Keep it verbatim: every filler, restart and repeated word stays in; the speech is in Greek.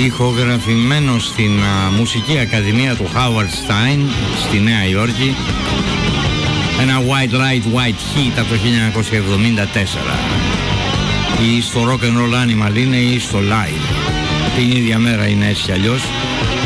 ηχογραφημένο στην uh, Μουσική Ακαδημία του Howard Stein στη Νέα Υόρκη, ένα White Light White Heat από το χίλια εννιακόσια εβδομήντα τέσσερα. Ή στο Rock and Roll Animal είναι ή στο Live, την ίδια μέρα είναι έτσι κι αλλιώς.